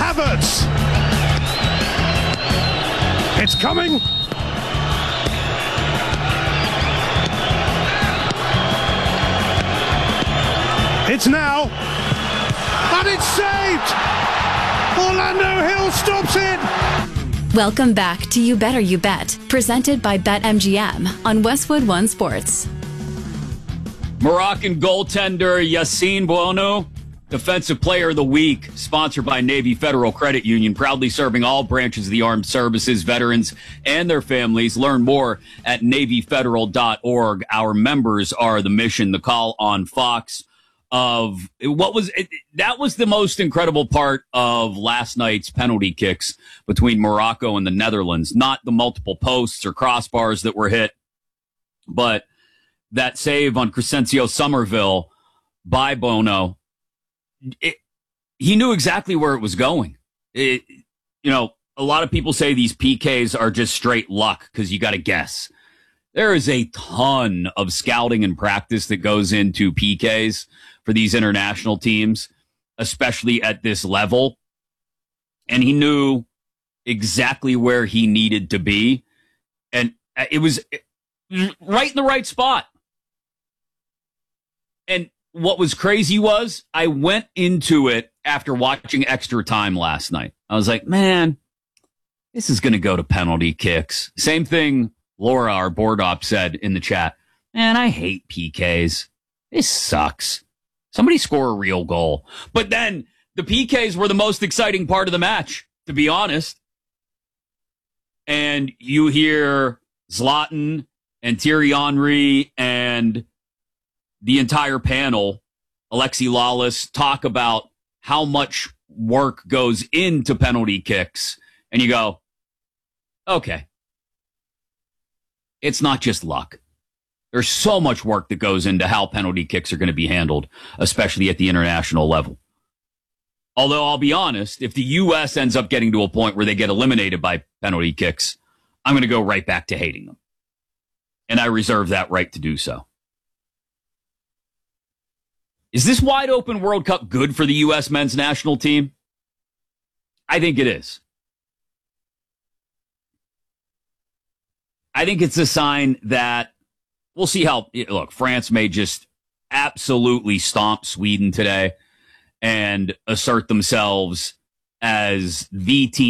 Havertz. It's coming. It's now. And it's saved. Orlando Hill stops it. Welcome back to You Better You Bet, presented by BetMGM on Westwood One Sports. Moroccan goaltender Yassine Bounou, Defensive Player of the Week, sponsored by Navy Federal Credit Union, proudly serving all branches of the armed services, veterans, and their families. Learn more at NavyFederal.org. Our members are the mission, the call on Fox of that was the most incredible part of last night's penalty kicks between Morocco and the Netherlands. Not the multiple posts or crossbars that were hit, but that save on Crescencio Somerville by Bono. He knew exactly where it was going. A lot of people say these PKs are just straight luck because you got to guess. There is a ton of scouting and practice that goes into PKs for these international teams, especially at this level. And he knew exactly where he needed to be. And it was right in the right spot. And what was crazy was I went into it after watching extra time last night. I was like, man, this is going to go to penalty kicks. Same thing Laura, our board op, said in the chat. Man, I hate PKs. This sucks. Somebody score a real goal. But then the PKs were the most exciting part of the match, to be honest. And you hear Zlatan and Thierry Henry and the entire panel, Alexi Lawless, talk about how much work goes into penalty kicks. And you go, okay, it's not just luck. There's so much work that goes into how penalty kicks are going to be handled, especially at the international level. Although I'll be honest, if the U.S. ends up getting to a point where they get eliminated by penalty kicks, I'm going to go right back to hating them. And I reserve that right to do so. Is this wide open World Cup good for the U.S. men's national team? I think it is. I think it's a sign that we'll see how, look, France may just absolutely stomp Sweden today and assert themselves as the team